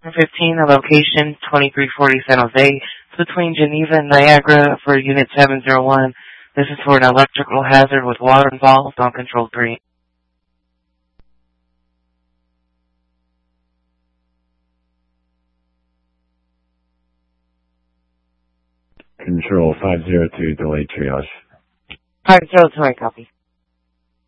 15, the location 2340 San Jose. It's between Geneva and Niagara for Unit 701. This is for an electrical hazard with water involved on Control 3. Control 502, delay triage. 502, I copy.